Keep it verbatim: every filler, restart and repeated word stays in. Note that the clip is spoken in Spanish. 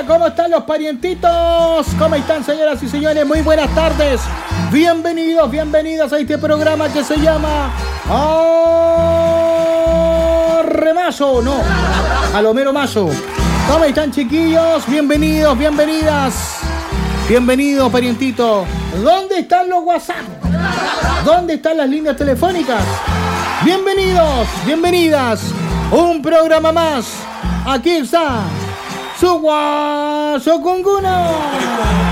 hola, ¿cómo están los parientitos? ¿Cómo están, señoras y señores? Muy buenas tardes. Bienvenidos, bienvenidas a este programa que se llama Remazo, no, Alomero Mazo. ¿Cómo están, chiquillos? Bienvenidos, bienvenidas. Bienvenidos, parientitos. ¿Dónde están los WhatsApp? ¿Dónde están las líneas telefónicas? Bienvenidos, bienvenidas. Un programa más. Aquí está su Guaso Cunguno.